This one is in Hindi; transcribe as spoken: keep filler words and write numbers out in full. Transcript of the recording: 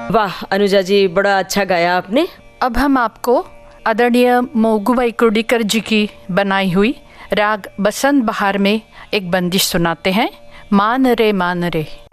वाह अनुजा जी, बड़ा अच्छा गाया आपने। अब हम आपको आदरणीय मोगू वाइकुर्डीकर जी की बनाई हुई राग बसंत बहार में एक बंदिश सुनाते हैं, मान रे मान रे।